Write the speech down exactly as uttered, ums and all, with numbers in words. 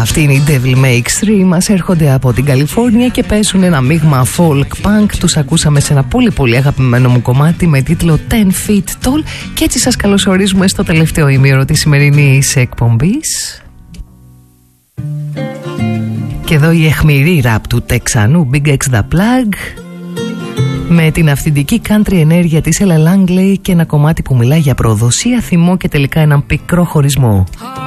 Αυτή είναι η Devil Makes Three. Μας έρχονται από την Καλιφόρνια και παίζουν ένα μείγμα folk punk. Τους ακούσαμε σε ένα πολύ πολύ αγαπημένο μου κομμάτι με τίτλο ten feet tall. Και έτσι σας καλωσορίζουμε στο τελευταίο ημίωρο της σημερινής εκπομπής. Και εδώ η αιχμηρή ραπ του Τεξανού Big X The Plug με την αυθεντική country ενέργεια της Ella Langley και ένα κομμάτι που μιλάει για προδοσία, θυμό και τελικά έναν πικρό χωρισμό.